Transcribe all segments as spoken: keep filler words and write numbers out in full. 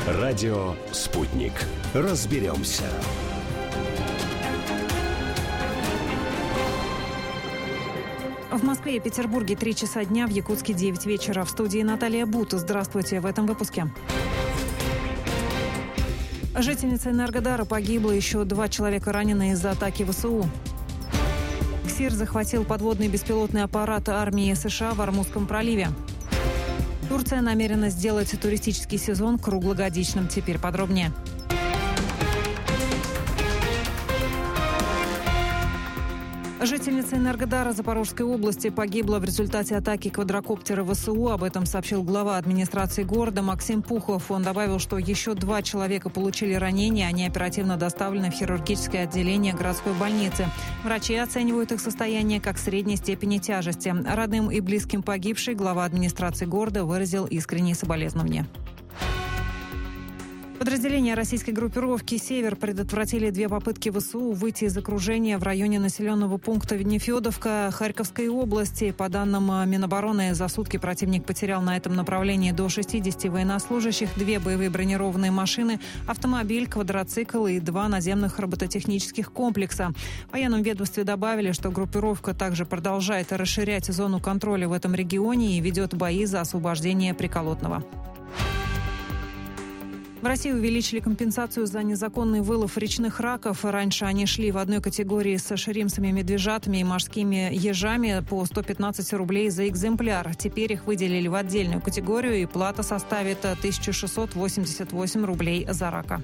Радио «Спутник». Разберемся. В Москве и Петербурге три часа дня, в Якутске девять вечера. В студии Наталья Бут. Здравствуйте в этом выпуске. Жительница Энергодара погибла, еще два человека ранены из-за атаки ВСУ. КСИР захватил подводный беспилотный аппарат армии США в Ормузском проливе. Турция намерена сделать туристический сезон круглогодичным. Теперь подробнее. Жительница Энергодара Запорожской области погибла в результате атаки квадрокоптера ВСУ. Об этом сообщил глава администрации города Максим Пухов. Он добавил, что еще два человека получили ранения. Они оперативно доставлены в хирургическое отделение городской больницы. Врачи оценивают их состояние как средней степени тяжести. Родным и близким погибшей глава администрации города выразил искренние соболезнования. Подразделения российской группировки «Север» предотвратили две попытки ВСУ выйти из окружения в районе населенного пункта Нефедовка Харьковской области. По данным Минобороны, за сутки противник потерял на этом направлении до шестидесяти военнослужащих, две боевые бронированные машины, автомобиль, квадроцикл и два наземных робототехнических комплекса. В военном ведомстве добавили, что группировка также продолжает расширять зону контроля в этом регионе и ведет бои за освобождение Приколотного. В России увеличили компенсацию за незаконный вылов речных раков. Раньше они шли в одной категории со шеримсами, медвежатами и морскими ежами по сто пятнадцать рублей за экземпляр. Теперь их выделили в отдельную категорию, и плата составит тысяча шестьсот восемьдесят восемь рублей за рака.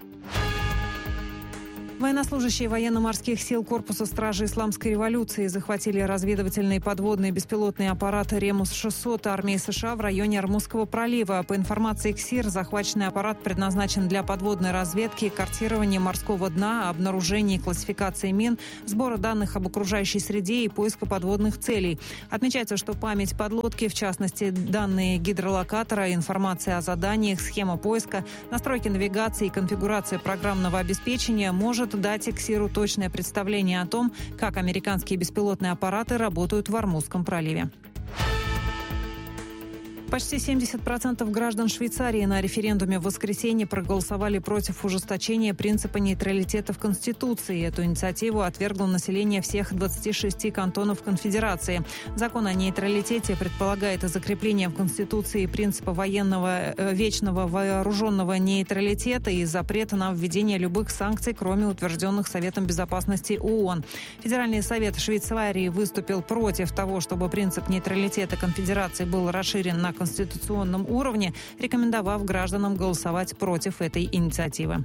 Военнослужащие военно-морских сил Корпуса стражи Исламской революции захватили разведывательный подводный беспилотный аппарат «Ремус шестьсот» армии США в районе Ормузского пролива. По информации КСИР, захваченный аппарат предназначен для подводной разведки, картирования морского дна, обнаружения и классификации мин, сбора данных об окружающей среде и поиска подводных целей. Отмечается, что память подлодки, в частности, данные гидролокатора, информация о заданиях, схема поиска, настройки навигации и конфигурация программного обеспечения может дать КСИРу точное представление о том, как американские беспилотные аппараты работают в Ормузском проливе. Почти семьдесят процентов граждан Швейцарии на референдуме в воскресенье проголосовали против ужесточения принципа нейтралитета в Конституции. Эту инициативу отвергло население всех двадцати шести кантонов Конфедерации. Закон о нейтралитете предполагает закрепление в Конституции принципа военного вечного вооруженного нейтралитета и запрет на введение любых санкций, кроме утвержденных Советом Безопасности ООН. Федеральный совет Швейцарии выступил против того, чтобы принцип нейтралитета Конфедерации был расширен на конституционном уровне, рекомендовав гражданам голосовать против этой инициативы.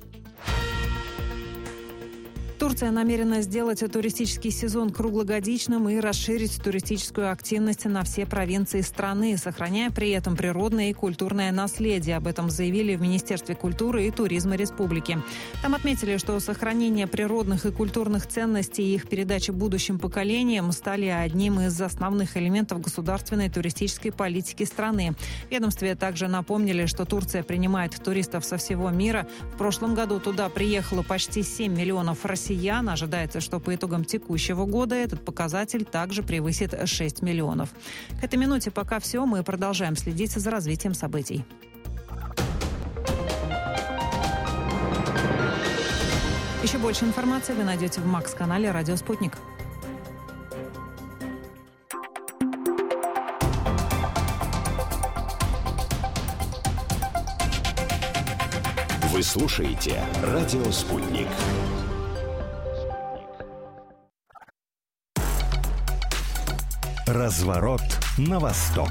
Турция намерена сделать туристический сезон круглогодичным и расширить туристическую активность на все провинции страны, сохраняя при этом природное и культурное наследие. Об этом заявили в Министерстве культуры и туризма республики. Там отметили, что сохранение природных и культурных ценностей и их передача будущим поколениям стали одним из основных элементов государственной туристической политики страны. В ведомстве также напомнили, что Турция принимает туристов со всего мира. В прошлом году туда приехало почти семь миллионов россиян. Ожидается, что по итогам текущего года этот показатель также превысит шесть миллионов. К этой минуте пока все. Мы продолжаем следить за развитием событий. Еще больше информации вы найдете в Макс-канале «Радио Спутник». Вы слушаете «Радио Спутник». Разворот на восток.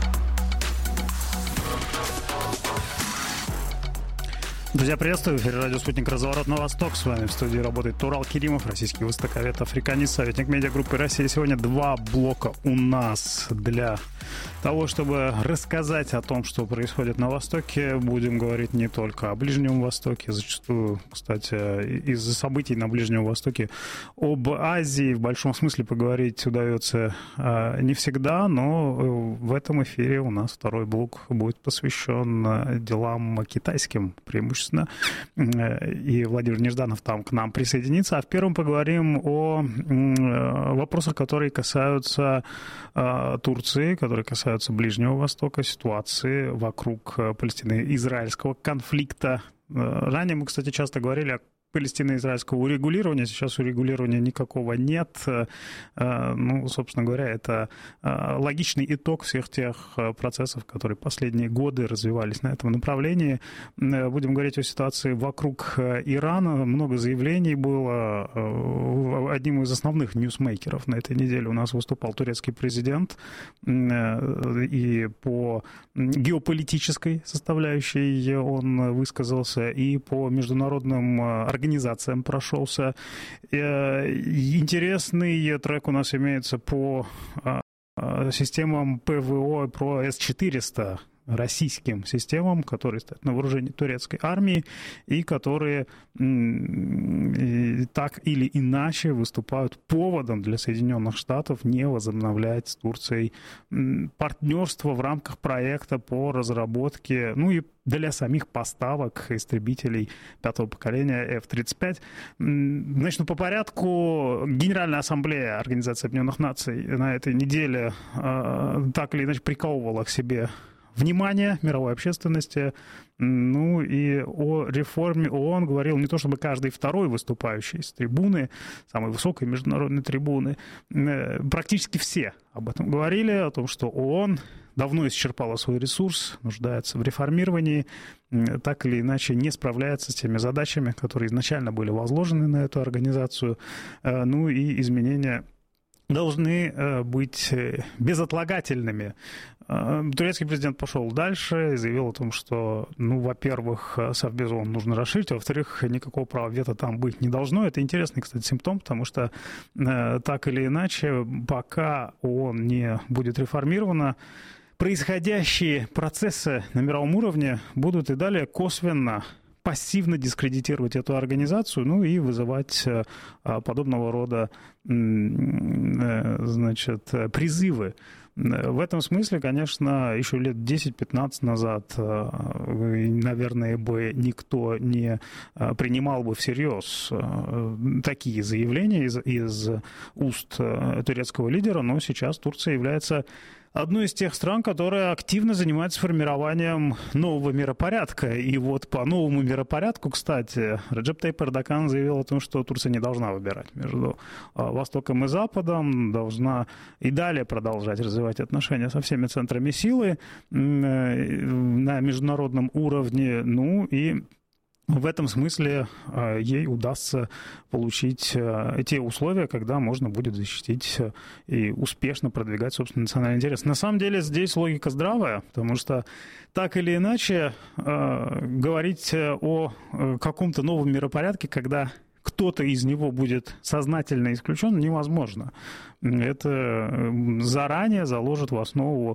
Друзья, приветствую. В эфире радио «Спутник», «Разворот на восток». С вами в студии работает Турал Керимов, российский востоковед, африканист, советник медиагруппы «Россия». Сегодня два блока у нас для того, чтобы рассказать о том, что происходит на Востоке. Будем говорить не только о Ближнем Востоке. Зачастую, кстати, из-за событий на Ближнем Востоке об Азии в большом смысле поговорить удается не всегда, но в этом эфире у нас второй блок будет посвящен делам китайским преимущественно. И Владимир Нежданов там к нам присоединится. А в первом поговорим о вопросах, которые касаются Турции, которые касаются касаются Ближнего Востока, ситуации вокруг палестино-израильского конфликта. Ранее мы, кстати, часто говорили о палестино-израильского урегулирования. Сейчас урегулирования никакого нет. Ну, собственно говоря, это логичный итог всех тех процессов, которые последние годы развивались на этом направлении. Будем говорить о ситуации вокруг Ирана. Много заявлений было. Одним из основных ньюсмейкеров на этой неделе у нас выступал турецкий президент. И по геополитической составляющей он высказался, и по международным организациям организациям прошелся. Интересный трек у нас имеется по системам ПВО про С четыреста, российским системам, которые стоят на вооружении турецкой армии и которые так или иначе выступают поводом для Соединенных Штатов не возобновлять с Турцией партнерство в рамках проекта по разработке, ну и для самих поставок истребителей пятого поколения эф тридцать пять. Значит, ну, по порядку. Генеральная ассамблея Организации Объединенных Наций на этой неделе э, так или иначе приковывала к себе внимание мировой общественности. Ну и о реформе ООН говорил не то чтобы каждый второй выступающий с трибуны, самой высокой международной трибуны, практически все об этом говорили, о том, что ООН давно исчерпала свой ресурс, нуждается в реформировании, так или иначе не справляется с теми задачами, которые изначально были возложены на эту организацию. Ну и изменения должны быть безотлагательными. Турецкий президент пошел дальше и заявил о том, что, ну, во-первых, Совбез ООН нужно расширить, а во-вторых, никакого права вето там быть не должно. Это интересный, кстати, симптом, потому что так или иначе, пока ООН не будет реформирована, происходящие процессы на мировом уровне будут и далее косвенно, пассивно дискредитировать эту организацию, ну и вызывать подобного рода, значит, призывы. В этом смысле, конечно, еще лет десять-пятнадцать назад, наверное, бы никто не принимал бы всерьез такие заявления из, из уст турецкого лидера, но сейчас Турция является одной из тех стран, которая активно занимается формированием нового миропорядка. И вот по новому миропорядку, кстати, Реджеп Тайип Эрдоган заявил о том, что Турция не должна выбирать между Востоком и Западом, должна и далее продолжать развивать отношения со всеми центрами силы на международном уровне. Ну и в этом смысле ей удастся получить те условия, когда можно будет защитить и успешно продвигать собственный национальный интерес. На самом деле здесь логика здравая, потому что так или иначе говорить о каком-то новом миропорядке, когда кто-то из него будет сознательно исключен, невозможно. Это заранее заложит в основу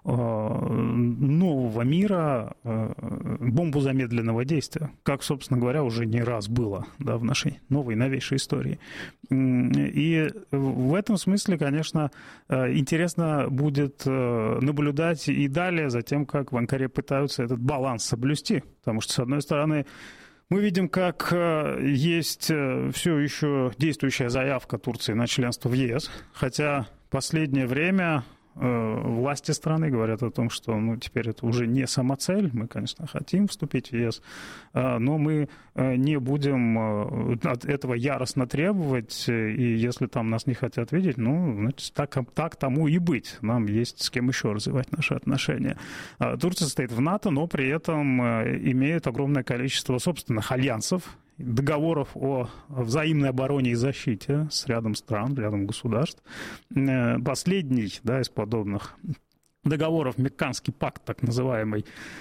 нового мира бомбу замедленного действия, как, собственно говоря, уже не раз было, да, в нашей новой, новейшей истории. И в этом смысле, конечно, интересно будет наблюдать и далее за тем, как в Анкаре пытаются этот баланс соблюсти, потому что, с одной стороны, мы видим, как есть все еще действующая заявка Турции на членство в ЕС, хотя последнее время власти страны говорят о том, что, ну, теперь это уже не самоцель, мы, конечно, хотим вступить в ЕС, но мы не будем от этого яростно требовать, и если там нас не хотят видеть, ну, значит, так, так тому и быть, нам есть с кем еще развивать наши отношения. Турция стоит в НАТО, но при этом имеет огромное количество собственных альянсов, договоров о взаимной обороне и защите с рядом стран, рядом государств. Последний, да, из подобных договоров, Мекканский пакт, так называемый,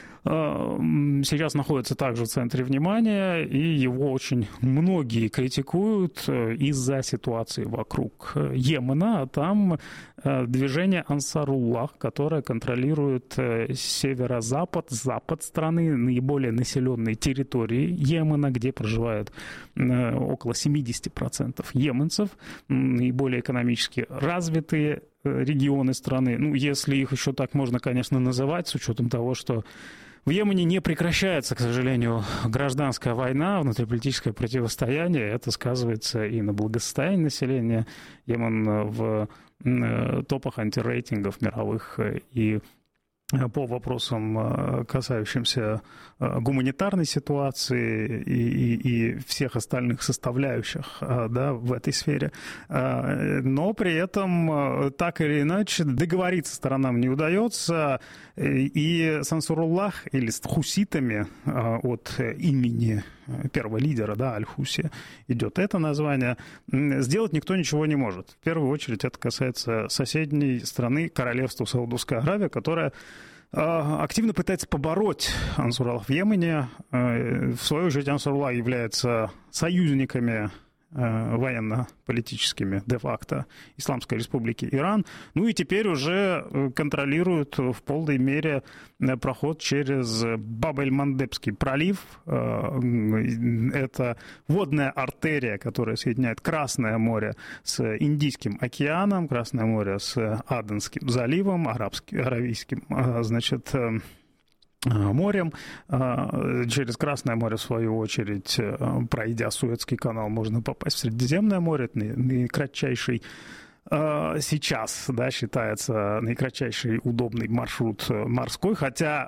сейчас находится также в центре внимания, и его очень многие критикуют из-за ситуации вокруг Йемена, а там движение Ансаруллах, которое контролирует северо-запад, запад страны, наиболее населенные территории Йемена, где проживает около семьдесят процентов йеменцев, наиболее экономически развитые регионы страны. Ну, если их еще так можно, конечно, называть, с учетом того, что в Йемене не прекращается, к сожалению, гражданская война, внутриполитическое противостояние. Это сказывается и на благосостоянии населения. Йемен в топах антирейтингов мировых и по вопросам, касающимся гуманитарной ситуации и, и, и всех остальных составляющих, да, в этой сфере. Но при этом, так или иначе, договориться сторонам не удается. И с Ансаруллах, или с хуситами от имени первого лидера, да, Аль-Хуси, идет это название, сделать никто ничего не может. В первую очередь это касается соседней страны, королевства Саудовская Аравия, которая активно пытается побороть Ансаруллах в Йемене. В свою очередь Ансаруллах является союзниками военно-политическими де-факто Исламской Республики Иран. Ну и теперь уже контролируют в полной мере проход через Баб-эль-Мандебский пролив. Это водная артерия, которая соединяет Красное море с Индийским океаном, Красное море с Аденским заливом, арабским, аравийским, значит, морем. Через Красное море, в свою очередь, пройдя Суэцкий канал, можно попасть в Средиземное море. Это наикратчайший сейчас, да, считается наикратчайший удобный маршрут морской, хотя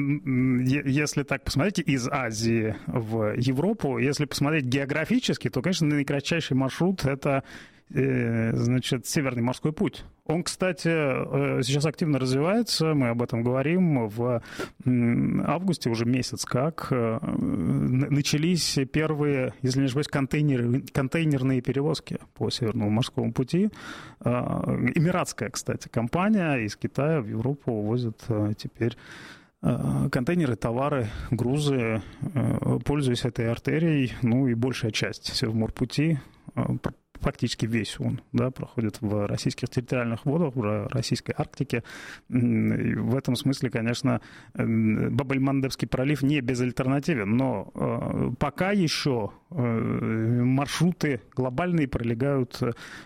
если так посмотреть, из Азии в Европу, если посмотреть географически, то, конечно, наикратчайший маршрут — это, значит, Северный морской путь. Он, кстати, сейчас активно развивается, мы об этом говорим. В августе, уже месяц как, начались первые, если не ошибаюсь, контейнеры, контейнерные перевозки по Северному морскому пути. Эмиратская, кстати, компания из Китая в Европу увозит теперь контейнеры, товары, грузы, пользуясь этой артерией. Ну и большая часть Севморпути, практически весь он, да, проходит в российских территориальных водах, в российской Арктике. И в этом смысле, конечно, Баб-эль-Мандебский пролив не безальтернативен, но пока еще маршруты глобальные пролегают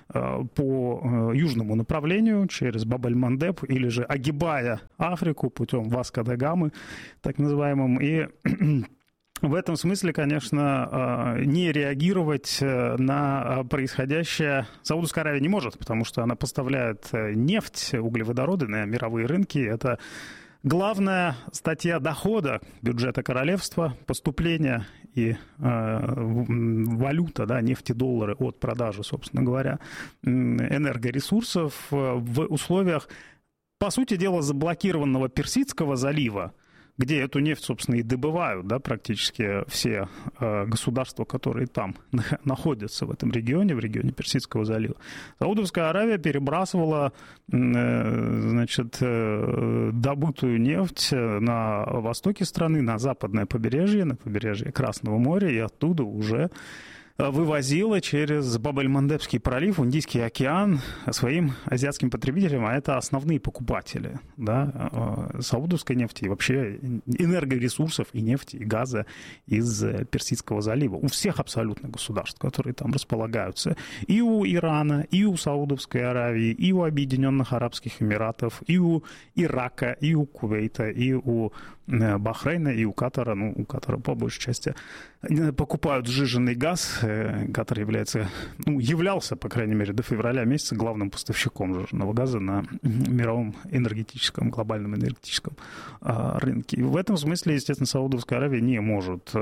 по южному направлению через Баб-эль-Мандеб, или же огибая Африку путем Васко-да-Гамы, так называемым. И в этом смысле, конечно, не реагировать на происходящее Саудовская Аравия не может, потому что она поставляет нефть, углеводороды на мировые рынки. Это главная статья дохода бюджета королевства, поступления и валюта, да, нефть-доллары от продажи, собственно говоря, энергоресурсов в условиях, по сути дела, заблокированного Персидского залива, где эту нефть, собственно, и добывают, да, практически все э, государства, которые там находятся в этом регионе, в регионе Персидского залива. Саудовская Аравия перебрасывала, э, значит, э, добытую нефть на востоке страны, на западное побережье, на побережье Красного моря, и оттуда уже вывозила через Баб-эль-Мандебский пролив, Индийский океан своим азиатским потребителям, а это основные покупатели, да, саудовской нефти и вообще энергоресурсов, и нефти, и газа из Персидского залива. У всех абсолютно государств, которые там располагаются. И у Ирана, и у Саудовской Аравии, и у Объединенных Арабских Эмиратов, и у Ирака, и у Кувейта, и у Бахрейна, и у Катара, ну, у Катара по большей части, покупают сжиженный газ. Катар является, ну, являлся, по крайней мере, до февраля месяца главным поставщиком сжиженного газа на мировом энергетическом, глобальном энергетическом рынке. И в этом смысле, естественно, Саудовская Аравия не может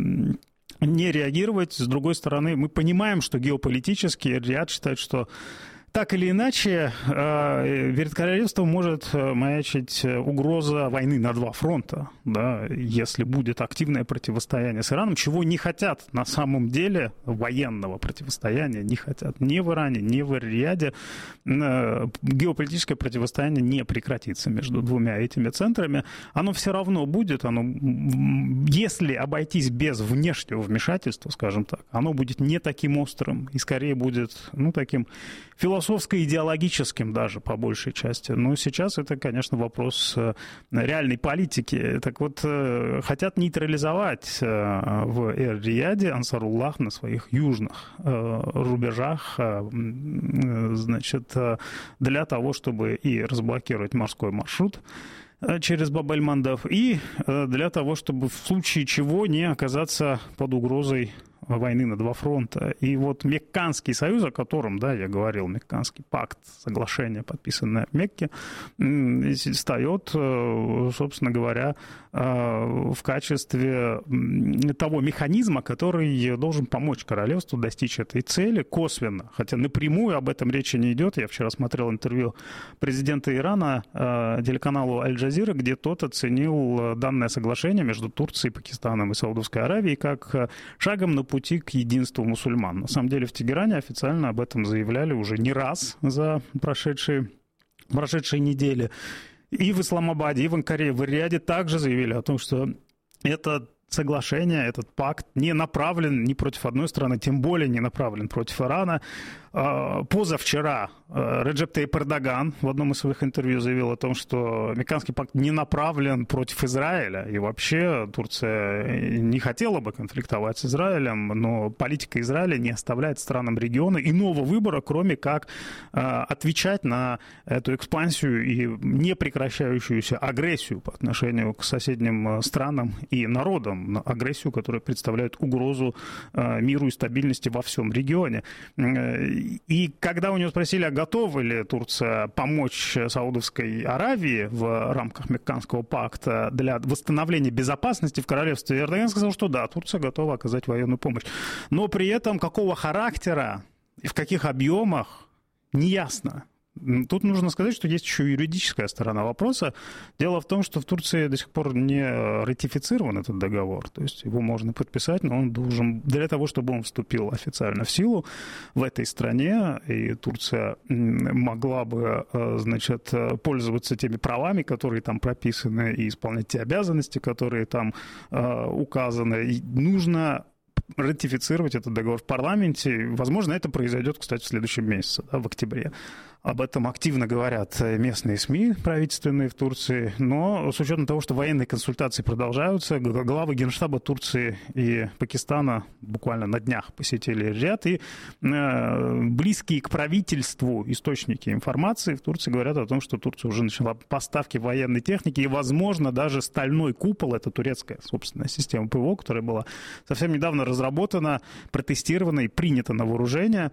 не реагировать. С другой стороны, мы понимаем, что геополитически Риад считает, что так или иначе, перед королевством может маячить угроза войны на два фронта, да, если будет активное противостояние с Ираном, чего не хотят на самом деле, военного противостояния не хотят ни в Иране, ни в Риаде. Геополитическое противостояние не прекратится между двумя этими центрами. Оно все равно будет, оно, если обойтись без внешнего вмешательства, скажем так, оно будет не таким острым и скорее будет, ну, таким философско-идеологическим даже, по большей части. Но сейчас это, конечно, вопрос реальной политики. Так вот, хотят нейтрализовать в Эр-Рияде Ансаруллах на своих южных рубежах, значит, для того, чтобы и разблокировать морской маршрут через Баб-эль-Мандеб, и для того, чтобы в случае чего не оказаться под угрозой войны на два фронта. И вот Мекканский союз, о котором, да, я говорил, Мекканский пакт, соглашение, подписанное в Мекке, встает, собственно говоря, в качестве того механизма, который должен помочь королевству достичь этой цели косвенно. Хотя напрямую об этом речи не идет. Я вчера смотрел интервью президента Ирана телеканалу Аль-Джазира, где тот оценил данное соглашение между Турцией, Пакистаном и Саудовской Аравией как шагом на пути к единству мусульман. На самом деле в Тегеране официально об этом заявляли уже не раз за прошедшие, прошедшие недели. И в Исламабаде, и в Анкаре, в Риаде также заявили о том, что это соглашение, этот пакт не направлен ни против одной страны, тем более не направлен против Ирана. Позавчера Реджеп Тайип Эрдоган в одном из своих интервью заявил о том, что Мекканский пакт не направлен против Израиля. И вообще Турция не хотела бы конфликтовать с Израилем, но политика Израиля не оставляет странам региона иного выбора, кроме как отвечать на эту экспансию и непрекращающуюся агрессию по отношению к соседним странам и народам, агрессию, которая представляет угрозу миру и стабильности во всем регионе. И когда у него спросили, а готова ли Турция помочь Саудовской Аравии в рамках Мекканского пакта для восстановления безопасности в королевстве, Эрдоган сказал, что да, Турция готова оказать военную помощь. Но при этом какого характера и в каких объемах, неясно. Тут нужно сказать, что есть еще юридическая сторона вопроса. Дело в том, что в Турции до сих пор не ратифицирован этот договор. То есть его можно подписать, но он должен, для того, чтобы он вступил официально в силу в этой стране, и Турция могла бы, значит, пользоваться теми правами, которые там прописаны, и исполнять те обязанности, которые там указаны. И нужно ратифицировать этот договор в парламенте. Возможно, это произойдет, кстати, в следующем месяце, да, в октябре. Об этом активно говорят местные СМИ правительственные в Турции, но с учетом того, что военные консультации продолжаются, главы Генштаба Турции и Пакистана буквально на днях посетили Риад, и э, близкие к правительству источники информации в Турции говорят о том, что Турция уже начала поставки военной техники, и, возможно, даже стальной купол, это турецкая собственная система ПВО, которая была совсем недавно разработана, протестирована и принята на вооружение,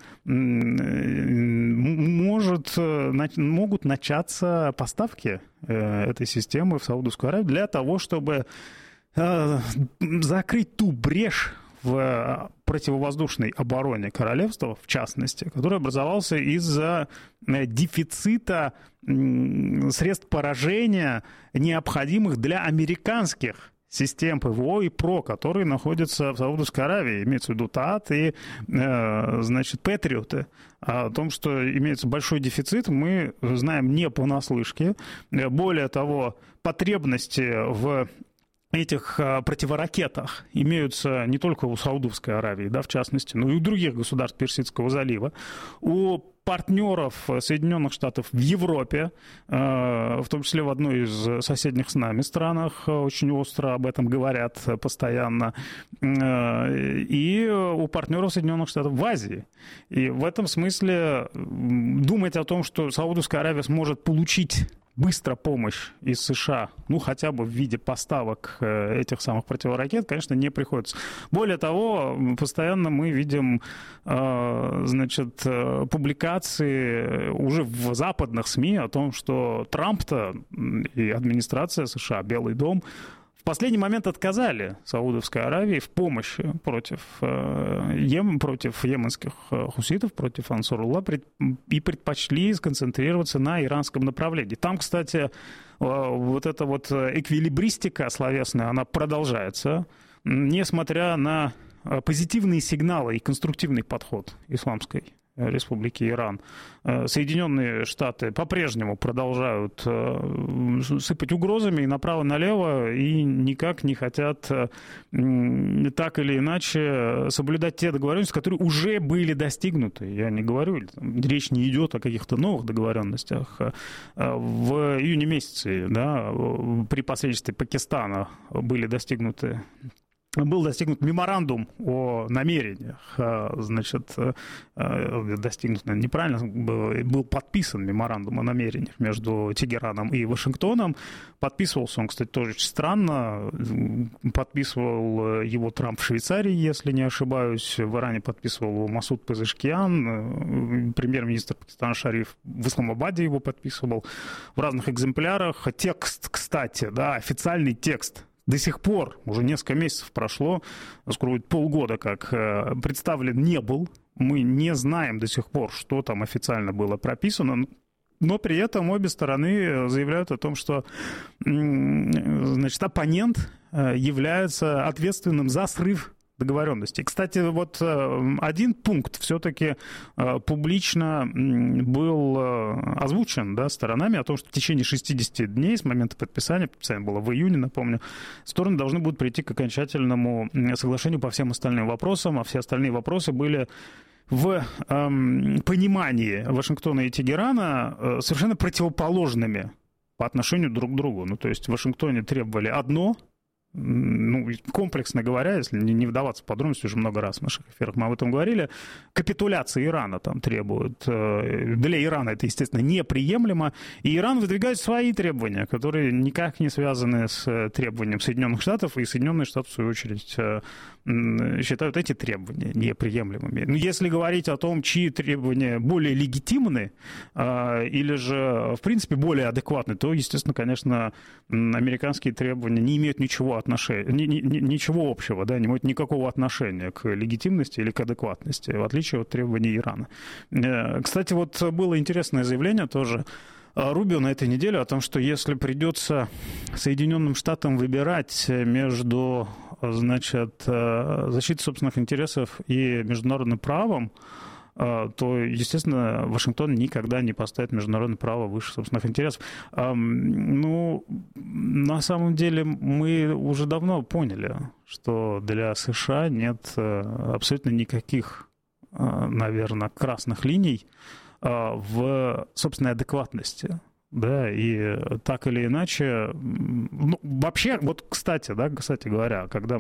может могут начаться поставки этой системы в Саудовскую Аравию для того, чтобы закрыть ту брешь в противовоздушной обороне королевства, в частности, который образовался из-за дефицита средств поражения, необходимых для американских систем ПВО и ПРО, которые находятся в Саудовской Аравии. Имеется в виду ТААТ и, значит, Патриоты. О том, что имеется большой дефицит, мы знаем не понаслышке. Более того, потребности в этих противоракетах имеются не только у Саудовской Аравии, да, в частности, но и у других государств Персидского залива. У партнеров Соединенных Штатов в Европе, в том числе в одной из соседних с нами странах, очень остро об этом говорят постоянно, и у партнеров Соединенных Штатов в Азии. И в этом смысле думать о том, что Саудовская Аравия сможет получить быстро помощь из США, ну, хотя бы в виде поставок этих самых противоракет, конечно, не приходится. Более того, постоянно мы видим, значит, публикации уже в западных СМИ о том, что Трамп-то и администрация США, Белый дом, в последний момент отказали Саудовской Аравии в помощи против, Йем, против йеменских хуситов, против Ансарулла, и предпочли сконцентрироваться на иранском направлении. Там, кстати, вот эта вот эквилибристика словесная, она продолжается, несмотря на позитивные сигналы и конструктивный подход исламской Республики Иран. Соединенные Штаты по-прежнему продолжают сыпать угрозами и направо-налево, и никак не хотят так или иначе соблюдать те договоренности, которые уже были достигнуты. Я не говорю, речь не идет о каких-то новых договоренностях. В июне месяце, да, при посредничестве Пакистана были достигнуты был достигнут меморандум о намерениях, значит, достигнут, наверное, неправильно, был, был подписан меморандум о намерениях между Тегераном и Вашингтоном. Подписывался он, кстати, тоже очень странно. Подписывал его Трамп в Швейцарии, если не ошибаюсь. В Иране подписывал его Масуд Пезешкиан. Премьер-министр Пакистана Шариф в Исламабаде его подписывал в разных экземплярах. Текст, кстати, да, официальный текст до сих пор, уже несколько месяцев прошло, скоро будет полгода, как представлен не был. Мы не знаем до сих пор, что там официально было прописано, но при этом обе стороны заявляют о том, что, значит, оппонент является ответственным за срыв договоренности. Кстати, вот один пункт все-таки публично был озвучен, да, сторонами о том, что в течение шестидесяти дней с момента подписания, подписание было в июне, напомню, стороны должны будут прийти к окончательному соглашению по всем остальным вопросам, а все остальные вопросы были в эм, понимании Вашингтона и Тегерана э, совершенно противоположными по отношению друг к другу. Ну, то есть в Вашингтоне требовали одно, ну, комплексно говоря, если не вдаваться в подробности, уже много раз в наших эфирах мы об этом говорили, капитуляция Ирана там требует. Для Ирана это, естественно, неприемлемо. И Иран выдвигает свои требования, которые никак не связаны с требованием Соединенных Штатов, и Соединенные Штаты, в свою очередь, считают эти требования неприемлемыми. Но если говорить о том, чьи требования более легитимны или же, в принципе, более адекватны, то, естественно, конечно, американские требования не имеют ничего отношения, ни, ни, ничего общего, да, не имеют никакого отношения к легитимности или к адекватности, в отличие от требований Ирана. Кстати, вот было интересное заявление тоже Рубио на этой неделе о том, что если придется Соединенным Штатам выбирать между, значит, защитой собственных интересов и международным правом, то, естественно, Вашингтон никогда не поставит международное право выше собственных интересов. Ну, на самом деле, мы уже давно поняли, что для США нет абсолютно никаких, наверное, красных линий в собственной адекватности. Да, и так или иначе, ну, вообще, вот, кстати, да, кстати говоря, когда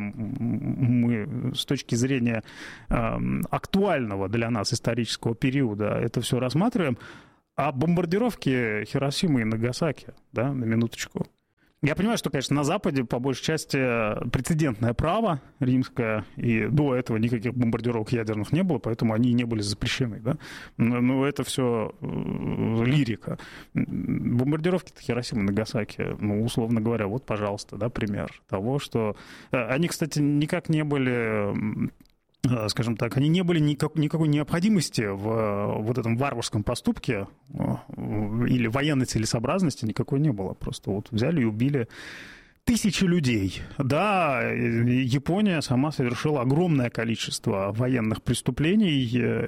мы с точки зрения э, актуального для нас исторического периода это все рассматриваем, а бомбардировки Хиросимы и Нагасаки, да, на минуточку. Я понимаю, что, конечно, на Западе, по большей части, прецедентное право римское, и до этого никаких бомбардировок ядерных не было, поэтому они не были запрещены, да? Но, но это все лирика. Бомбардировки Хиросимы и Нагасаки, ну, условно говоря, вот, пожалуйста, да, пример того, что... Они, кстати, никак не были... скажем так, они не были никак, никакой необходимости в вот этом варварском поступке или военной целесообразности никакой не было. Просто вот взяли и убили тысячи людей. Да, Япония сама совершила огромное количество военных преступлений,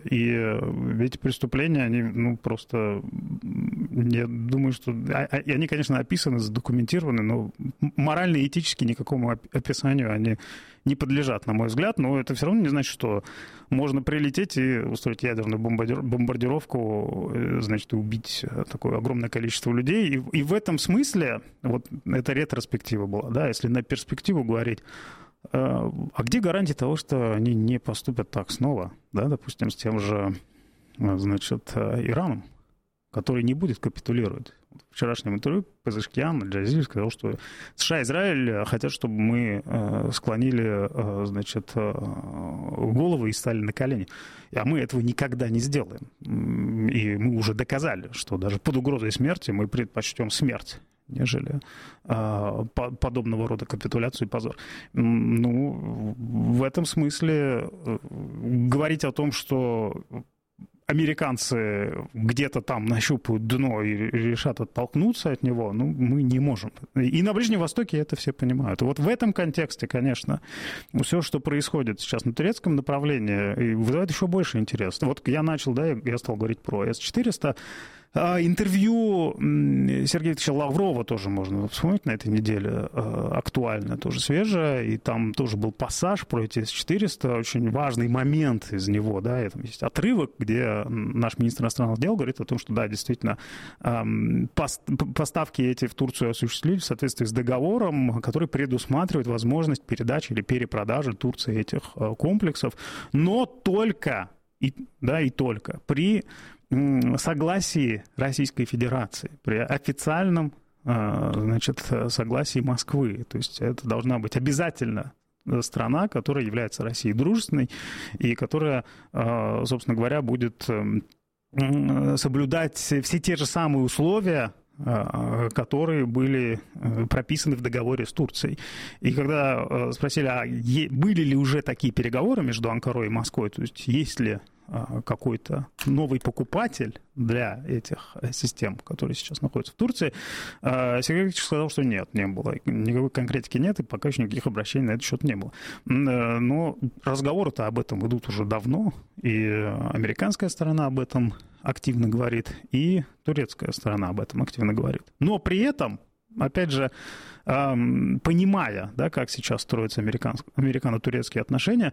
и эти преступления, они, ну, просто, я думаю, что... И они, конечно, описаны, задокументированы, но морально и этически никакому описанию они не подлежат, на мой взгляд, но это все равно не значит, что можно прилететь и устроить ядерную бомбардировку, значит, и убить такое огромное количество людей. И, и в этом смысле, вот это ретроспектива была, да, если на перспективу говорить, а где гарантия того, что они не поступят так снова, да, допустим, с тем же, значит, Ираном, который не будет капитулировать? В вчерашнем интервью Пезешкиан, Аль-Джазири сказал, что США и Израиль хотят, чтобы мы склонили, значит, головы и стали на колени. А мы этого никогда не сделаем. И мы уже доказали, что даже под угрозой смерти мы предпочтем смерть, нежели подобного рода капитуляцию и позор. Ну, в этом смысле говорить о том, что американцы где-то там нащупают дно и решат оттолкнуться от него, ну, мы не можем. И на Ближнем Востоке это все понимают. И вот в этом контексте, конечно, все, что происходит сейчас на турецком направлении, вызывает еще больше интереса. Вот я начал, да, я стал говорить про эс четыреста. Интервью Сергея Викторовича Лаврова тоже можно вспомнить на этой неделе, актуально, тоже свежее, и там тоже был пассаж про эти эс четыреста, очень важный момент из него, да, и там есть отрывок, где наш министр иностранных дел говорит о том, что, да, действительно, поставки эти в Турцию осуществились в соответствии с договором, который предусматривает возможность передачи или перепродажи Турции этих комплексов, но только, и, да, и только при согласии Российской Федерации, при официальном, значит, согласии Москвы. То есть это должна быть обязательно страна, которая является Россией дружественной и которая, собственно говоря, будет соблюдать все те же самые условия, которые были прописаны в договоре с Турцией. И когда спросили, а были ли уже такие переговоры между Анкарой и Москвой, то есть есть ли какой-то новый покупатель для этих систем, которые сейчас находятся в Турции, Сергей Викторович сказал, что нет, не было. Никакой конкретики нет, и пока еще никаких обращений на этот счет не было. Но разговоры-то об этом идут уже давно, и американская сторона об этом активно говорит, и турецкая сторона об этом активно говорит. Но при этом, опять же, понимая, да, как сейчас строятся американо-турецкие отношения,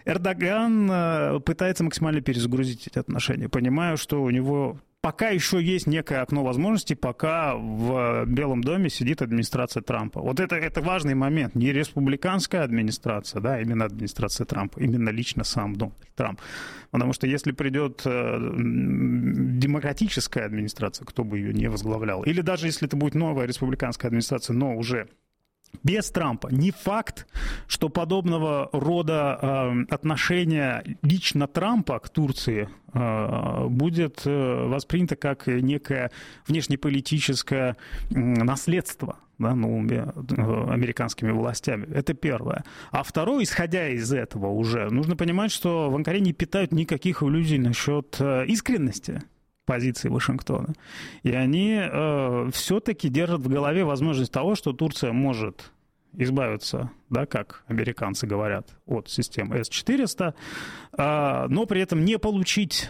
Эрдоган пытается максимально перезагрузить эти отношения, понимая, что у него пока еще есть некое окно возможностей, пока в Белом доме сидит администрация Трампа. Вот это, это важный момент. Не республиканская администрация, да, именно администрация Трампа, именно лично сам Дональд Трамп. Потому что если придет демократическая администрация, кто бы ее не возглавлял, или даже если это будет новая республиканская администрация, но уже без Трампа, не факт, что подобного рода э, отношение лично Трампа к Турции э, будет э, воспринято как некое внешнеполитическое э, наследство, да, новыми э, американскими властями. Это первое. А второе, исходя из этого уже, нужно понимать, что в Анкаре не питают никаких иллюзий насчет э, искренности позиции Вашингтона. И они э, все-таки держат в голове возможность того, что Турция может избавиться, да, как американцы говорят, от системы эс четыреста, э, но при этом не получить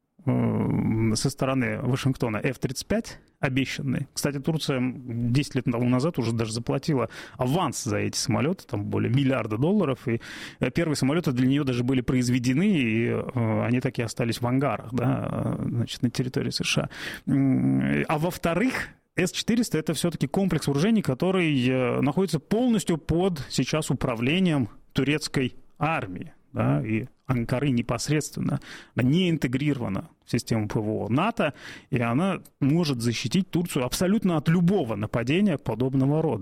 э, со стороны Вашингтона эф тридцать пять обещанные. Кстати, Турция десять лет тому назад уже даже заплатила аванс за эти самолеты, там более миллиарда долларов, и первые самолеты для нее даже были произведены, и они так и остались в ангарах, да, значит, на территории США. А во-вторых, эс четыреста — это все-таки комплекс вооружений, который находится полностью под сейчас управлением турецкой армии, да, и Анкары непосредственно, она не интегрирована в систему ПВО НАТО, и она может защитить Турцию абсолютно от любого нападения подобного рода.